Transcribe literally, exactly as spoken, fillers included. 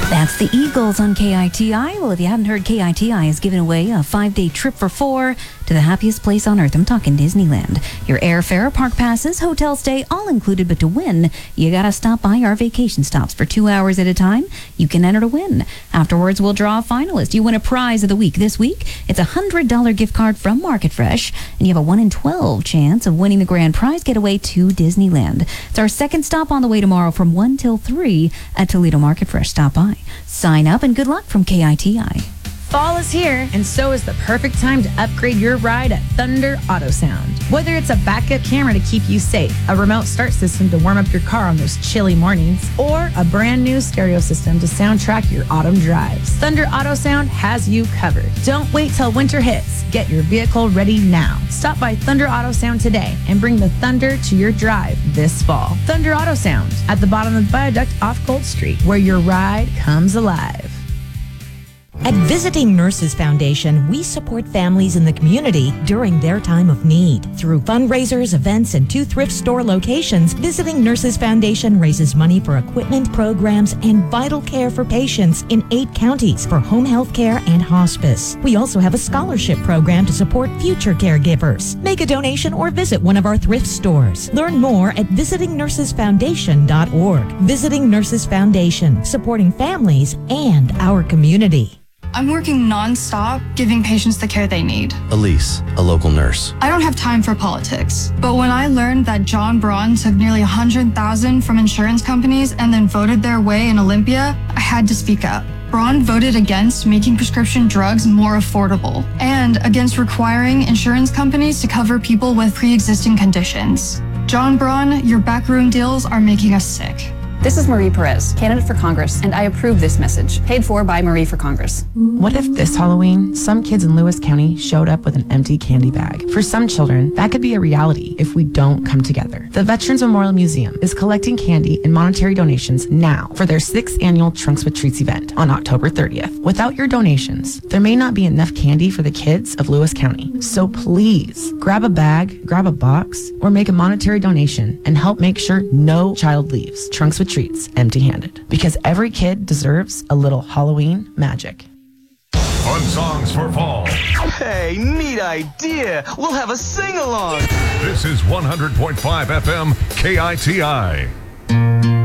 That's the Eagles on K I T I. Well, if you hadn't heard, K I T I is giving away a five-day trip for four to the happiest place on earth. I'm talking Disneyland. Your airfare, park passes, hotel stay, all included. But to win, you got to stop by our vacation stops for two hours at a time. You can enter to win. Afterwards, we'll draw a finalist. You win a prize of the week. This week, it's a one hundred dollars gift card from Market Fresh, and you have a one in twelve chance of winning the grand prize getaway to Disneyland. It's our second stop on the way tomorrow from one till three at Toledo Market Fresh. Stop by. Sign up and good luck from K I T I. Fall is here, and so is the perfect time to upgrade your ride at Thunder Auto Sound. Whether it's a backup camera to keep you safe, a remote start system to warm up your car on those chilly mornings, or a brand new stereo system to soundtrack your autumn drives, Thunder Auto Sound has you covered. Don't wait till winter hits. Get your vehicle ready now. Stop by Thunder Auto Sound today and bring the thunder to your drive this fall. Thunder Auto Sound at the bottom of the viaduct off Gold Street, where your ride comes alive. At Visiting Nurses Foundation, we support families in the community during their time of need. Through fundraisers, events, and two thrift store locations, Visiting Nurses Foundation raises money for equipment, programs, and vital care for patients in eight counties for home health care and hospice. We also have a scholarship program to support future caregivers. Make a donation or visit one of our thrift stores. Learn more at visiting nurses foundation dot org. Visiting Nurses Foundation, supporting families and our community. I'm working non-stop, giving patients the care they need. Elise, a local nurse. I don't have time for politics, but when I learned that John Braun took nearly one hundred thousand dollars from insurance companies and then voted their way in Olympia, I had to speak up. Braun voted against making prescription drugs more affordable and against requiring insurance companies to cover people with pre-existing conditions. John Braun, your backroom deals are making us sick. This is Marie Perez, candidate for Congress, and I approve this message, paid for by Marie for Congress. What if this Halloween, some kids in Lewis County showed up with an empty candy bag? For some children, that could be a reality if we don't come together. The Veterans Memorial Museum is collecting candy and monetary donations now for their sixth annual Trunks with Treats event on October thirtieth. Without your donations, there may not be enough candy for the kids of Lewis County. So please, grab a bag, grab a box, or make a monetary donation and help make sure no child leaves Trunks with Treats empty-handed, because every kid deserves a little Halloween magic. Fun songs for fall. Hey, neat idea. We'll have a sing-along. This is one hundred point five F M K I T I.